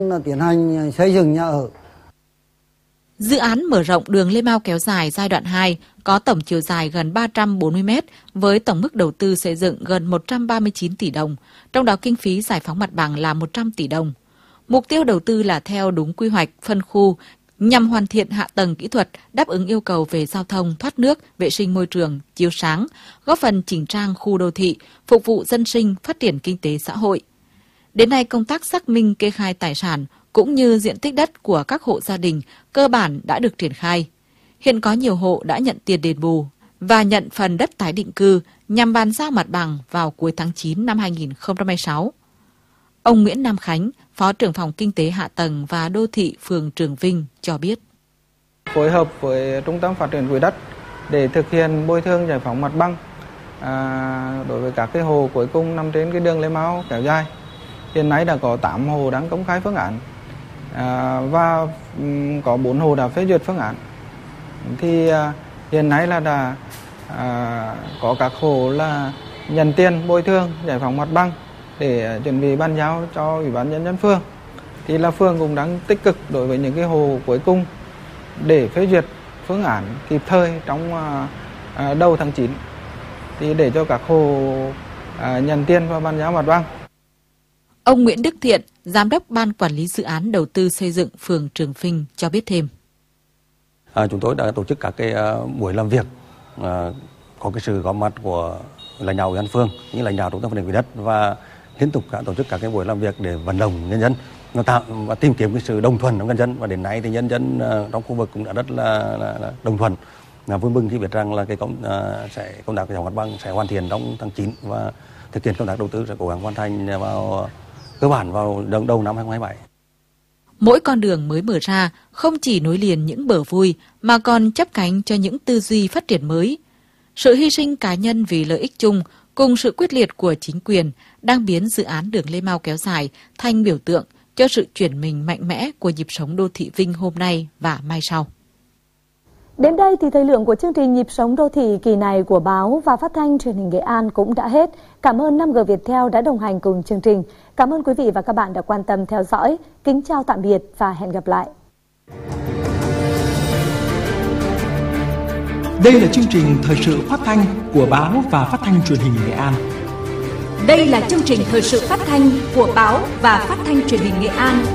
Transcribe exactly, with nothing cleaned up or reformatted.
Tiến hành xây dựng nhà ở. Dự án mở rộng đường Lê Mau kéo dài giai đoạn hai có tổng chiều dài gần ba trăm bốn mươi mét với tổng mức đầu tư xây dựng gần một trăm ba mươi chín tỷ đồng, trong đó kinh phí giải phóng mặt bằng là một trăm tỷ đồng. Mục tiêu đầu tư là theo đúng quy hoạch phân khu nhằm hoàn thiện hạ tầng kỹ thuật, đáp ứng yêu cầu về giao thông, thoát nước, vệ sinh môi trường, chiếu sáng, góp phần chỉnh trang khu đô thị, phục vụ dân sinh, phát triển kinh tế xã hội. Đến nay, công tác xác minh kê khai tài sản cũng như diện tích đất của các hộ gia đình cơ bản đã được triển khai. Hiện có nhiều hộ đã nhận tiền đền bù và nhận phần đất tái định cư nhằm bàn giao mặt bằng vào cuối tháng chín năm hai nghìn không trăm hai mươi sáu. Ông Nguyễn Nam Khánh, Phó trưởng phòng Kinh tế Hạ tầng và Đô thị phường Trường Vinh cho biết. Phối hợp với Trung tâm Phát triển Quỹ đất để thực hiện bồi thường giải phóng mặt bằng à, đối với các cái hồ cuối cùng nằm trên cái đường Lê Mau kéo dài. Hiện nay đã có tám hồ đang công khai phương án à, và um, có bốn hồ đã phê duyệt phương án. Thì à, hiện nay là đã à, có các hồ là nhận tiền bồi thường giải phóng mặt bằng để chuẩn bị bàn giao cho Ủy ban nhân dân phường. Thì là phường cũng đang tích cực đối với những cái hồ cuối cùng để phê duyệt phương án kịp thời trong à, à, đầu tháng chín thì để cho các hồ à, nhận tiền và bàn giao mặt bằng. Ông Nguyễn Đức Thiện, Giám đốc Ban Quản lý Dự án Đầu tư Xây dựng phường Trường Vinh cho biết thêm. À, chúng tôi đã tổ chức các cái uh, buổi làm việc uh, có cái sự góp mặt của lãnh đạo ủy ban phường, những lãnh đạo Trung tâm Phát triển Quỹ đất và liên tục đã tổ chức các cái buổi làm việc để vận động nhân dân nó tạo và tìm kiếm cái sự đồng thuận của nhân dân, và đến nay thì nhân dân uh, trong khu vực cũng đã rất là, là, là đồng thuận, là vui mừng khi biết rằng là cái công uh, sẽ công tác giải phóng mặt bằng sẽ hoàn thiện trong tháng chín và thực hiện công tác đầu tư sẽ cố gắng hoàn thành vào cơ bản vào đầu, đầu năm hai nghìn không trăm hai mươi bảy. Mỗi con đường mới mở ra không chỉ nối liền những bờ vui mà còn chắp cánh cho những tư duy phát triển mới. Sự hy sinh cá nhân vì lợi ích chung cùng sự quyết liệt của chính quyền đang biến dự án đường Lê Mau kéo dài thành biểu tượng cho sự chuyển mình mạnh mẽ của nhịp sống đô thị Vinh hôm nay và mai sau. Đến đây thì thời lượng của chương trình Nhịp sống đô thị kỳ này của báo và phát thanh truyền hình Nghệ An cũng đã hết. Cảm ơn năm G Viettel đã đồng hành cùng chương trình. Cảm ơn quý vị và các bạn đã quan tâm theo dõi. Kính chào tạm biệt và hẹn gặp lại. Đây là chương trình thời sự phát thanh của báo và phát thanh truyền hình Nghệ An. Đây là chương trình thời sự phát thanh của báo và phát thanh truyền hình Nghệ An.